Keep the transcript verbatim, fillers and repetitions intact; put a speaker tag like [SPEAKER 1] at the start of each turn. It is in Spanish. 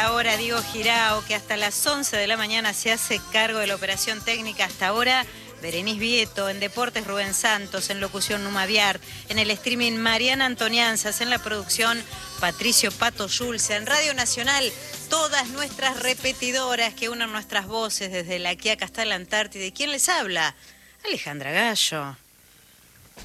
[SPEAKER 1] Ahora Diego Girao, que hasta las once de la mañana se hace cargo de la operación técnica. Hasta ahora Berenice Vieto, en Deportes Rubén Santos, en locución Numa Viart, en el streaming Mariana Antonianzas, en la producción Patricio Pato Schulze, en Radio Nacional todas nuestras repetidoras que unen nuestras voces desde la Quiaca hasta la Antártida. ¿Y quién les habla? Alejandra Gallo.